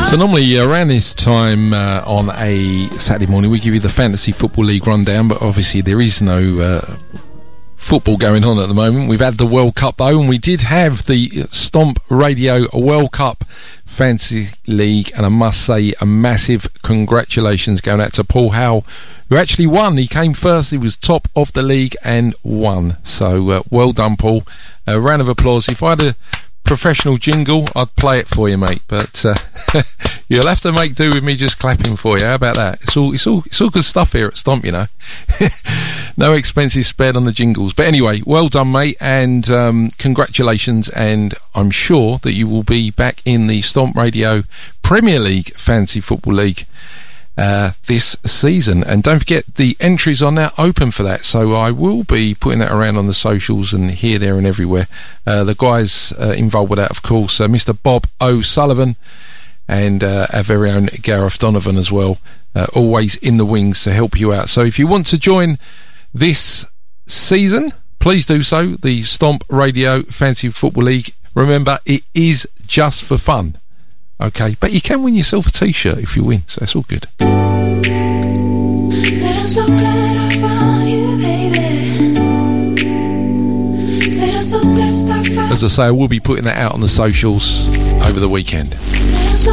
So normally around this time on a Saturday morning we give you the Fantasy Football League rundown, but obviously there is no football going on at the moment. We've had the World Cup though, and we did have the Stomp Radio World Cup Fantasy League, and I must say a massive congratulations going out to Paul Howell, who actually won. He came first, he was top of the league and won. So well done, Paul. A round of applause. If I had a professional jingle, I'd play it for you, mate, but you'll have to make do with me just clapping for you. How about that? It's all good stuff here at Stomp, you know. No expenses spared on the jingles. But anyway, well done, mate, and congratulations, and I'm sure that you will be back in the Stomp Radio Premier League Fantasy Football League this season. And don't forget, the entries are now open for that, so I will be putting that around on the socials and here, there and everywhere. The guys involved with that, of course, Mr. Bob O'Sullivan and our very own Gareth Donovan as well, always in the wings to help you out. So if you want to join this season, please do so. The Stomp Radio Fantasy Football League, remember, it is just for fun. Okay, but you can win yourself a t-shirt if you win, so it's all good. As I say, I will be putting that out on the socials over the weekend.